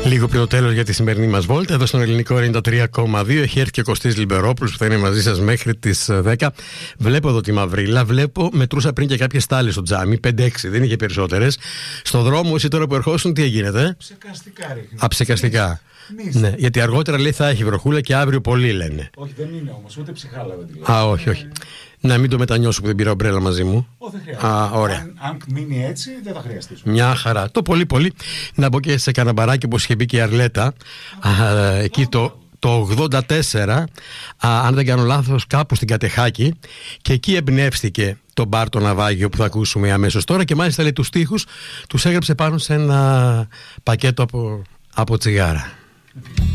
Λίγο πριν το τέλος για τη σημερινή μας βόλτα, εδώ στον Ελληνικό 93,2 έχει έρθει και ο Κωστής Λιμπερόπουλος που θα είναι μαζί σας μέχρι τις 10. Βλέπω εδώ τη μαυρίλα, μετρούσα πριν και κάποιες στάλες στο τζάμι, 5-6, δεν είχε περισσότερες. Στο δρόμο, εσύ τώρα που ερχόσουν, τι έγινε? Ψεκαστικά ρίχνει. Ψεκαστικά. Ναι, γιατί αργότερα λέει θα έχει βροχούλα και αύριο πολύ λένε. Όχι, δεν είναι όμως, ούτε ψυχάλα δεν τη λέω. Όχι. Να μην το μετανιώσω που δεν πήρα ομπρέλα μαζί μου. Όχι, δεν χρειάζεται. Ωραία. Αν μείνει έτσι, δεν θα χρειαστεί. Μια χαρά. Το πολύ. Να μπω και σε κανένα μπαράκι όπως είχε πει και η Αρλέτα. Εκεί το 84, αν δεν κάνω λάθος, κάπου στην Κατεχάκη. Και εκεί εμπνεύστηκε το μπαρ το Ναυάγιο που θα ακούσουμε αμέσως τώρα. Και μάλιστα λέει τους στίχους τους έγραψε πάνω σε ένα πακέτο από τσιγάρα.